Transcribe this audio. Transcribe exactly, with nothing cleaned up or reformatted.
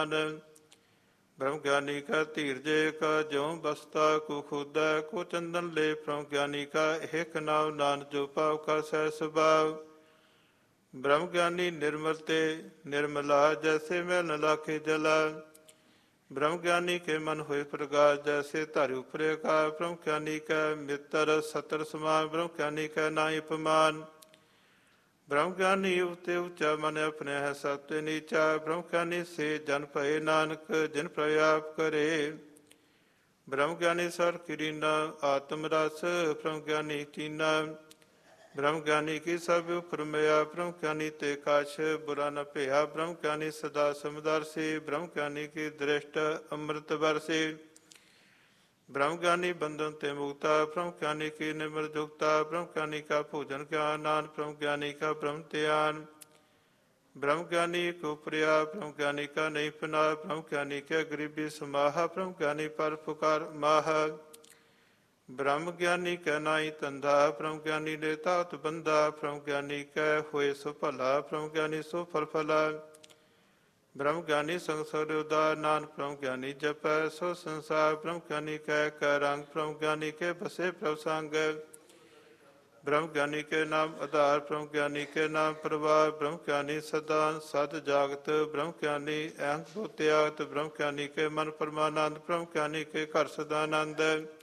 ਬ੍ਰਹਮ ਗਿਆਨੀ ਕਾ ਧੀਰਜੇ ਕਾ ਜਿਉ ਬਸਤਾ ਕੋ ਖੁਦੈ ਕੋ ਚੰਦਨ ਲੈ ਬ੍ਰਹਮ ਗਿਆਨੀ ਕਾ ਏਕ ਨਾਮ ਨਾਨਕ ਜੋ ਭਾਵ ਕਰ ਸਹਿ ਸੁਭਾਵ। ਬ੍ਰਹਮ ਗਿਆਨੀ ਨਿਰਮਲ ਤੇ ਨਿਰਮਲਾ ਜੈਸੇ ਮੈਲ ਨ ਲਾਖੇ ਜਲਾ। ਬ੍ਰਹਮ ਗਿਆਨੀ ਕੇ ਮਨ ਹੋਏ ਪ੍ਰਗਾਸ ਜੈਸੇ ਧਰਿ ਉਪਰੇ ਕਾ। ਬ੍ਰਹਮ ਗਿਆਨੀ ਕੈ ਮਿੱਤਰ ਸਤਰ ਸਮਾਨ ਬ੍ਰਹਮ ਗਿਆਨੀ ਕੈ ਨਾਹੀ ਉਪਮਾਨ। ਬ੍ਰਹਮ ਗਿਆਨੀ ਉਤੇ ਉੱਚਾ ਮਨ ਆਪਣੇ ਹੈ ਸਤੇ ਨੀਚਾ। ਬ੍ਰਹਮ ਗਿਆਨੀ ਸੇ ਜਨ ਭਏ ਨਾਨਕ ਜਿਨ ਪ੍ਰਯਾਪ ਕਰੇ। ਬ੍ਰਹਮ ਗਿਆਨੀ ਸਰ ਕਿਰੀਨਾ ਆਤਮ ਰਸ ਬ੍ਰਹਮ ਗਿਆਨੀ ਤੀਨਾ। ਬ੍ਰਹਮ ਗਿਆਨੀ ਕੀ ਸਭ ਉਪਰਮਿਆ ਬ੍ਰਹਮ ਗਿਆਨੀ ਤੇ ਕਛ ਬੁਰਾ ਨ ਭਇਆ। ਬ੍ਰਹਮ ਗਿਆਨੀ ਸਦਾ ਸਮਦਰਸੀ ਬ੍ਰਹਮ ਗਿਆਨੀ ਕੀ ਦ੍ਰਿਸ਼ਟ ਅੰਮ੍ਰਿਤ ਵਰਸੀ। ਬ੍ਰਹਮ ਗਿਆਨੀ ਬੰਧਨ ਤੇ ਮੁਕਤਾ ਬ੍ਰਹਮ ਗਿਆਨੀ ਕੀ ਨਿਮਰ ਜੁਗਤਾ। ਬ੍ਰਹਮ ਗਿਆਨੀ ਕਾ ਭੋਜਨ ਗਿਆਨ ਨਾਨਕ ਬ੍ਰਹਮ ਗਿਆਨੀ ਕਾ ਬ੍ਰਹਮ ਧਿਆਨ। ਬ੍ਰਹਮ ਗਿਆਨੀ ਕੋ ਪ੍ਰਿਆ ਬ੍ਰਹਮ ਗਿਆਨੀ ਕਾ ਨਹੀਂ ਪਨਾ। ਬ੍ਰਹਮ ਗਿਆਨੀ ਕੈ ਗਰੀਬੀ ਸਮਾਹਾ ਬ੍ਰਹਮ ਗਿਆਨੀ ਪਰ ਪੁਕਾਰ ਮਾਹ। ਬ੍ਰਹਮ ਗਿਆਨੀ ਕੈ ਨਾਹੀ ਧੰਦਾ ਬ੍ਰਹਮ ਗਿਆਨੀ ਨੇ ਤਾਤ ਬੰਦਾ। ਬ੍ਰਹਮ ਗਿਆਨੀ ਕੈ ਹੋਏ ਸੋ ਭਲਾ ਬ੍ਰਹਮ ਗਿਆਨੀ ਸੋ ਫਲ ਫਲਾ। ਬ੍ਰਹਮ ਗਿਆਨੀ ਸੰਸਰ ਉਦਾਰ ਨਾਨਕ ਬ੍ਰਹਮ ਗਿਆਨੀ ਜਪੈ ਸੋ ਸੰਸਾਰ। ਬ੍ਰਹਮ ਗਿਆਨੀ ਕੈ ਕੈ ਰੰਗ ਬ੍ਰਹਮ ਗਿਆਨੀ ਕੇ ਬਸੇ ਪ੍ਰਭ ਸੰਗ। ਬ੍ਰਹਮ ਗਿਆਨੀ ਕੇ ਨਾਮ ਆਧਾਰ ਬ੍ਰਹਮ ਗਿਆਨੀ ਕੇ ਨਾਮ ਪਰਵਾਰ। ਬ੍ਰਹਮ ਗਿਆਨੀ ਸਦਾ ਸਦ ਜਾਗਤ ਬ੍ਰਹਮ ਗਿਆਨੀ ਅਹੰਤ ਤਿਆਗਤ। ਬ੍ਰਹਮ ਗਿਆਨੀ ਕੇ ਮਨ ਪਰਮਾਨੰਦ ਬ੍ਰਹਮ ਗਿਆਨੀ ਕੇ ਘਰ ਸਦਾਨੰਦ।